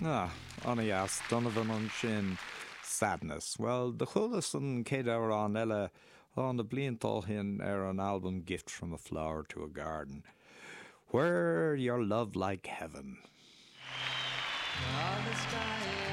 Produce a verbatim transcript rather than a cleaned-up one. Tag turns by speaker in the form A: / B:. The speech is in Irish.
A: Ah, anna jas, Donovan an sin Sadness. Well, de chulas an céad ára an eile an de bliantál hin ar an album Gift from a Flower to a Garden. Where your love like heaven.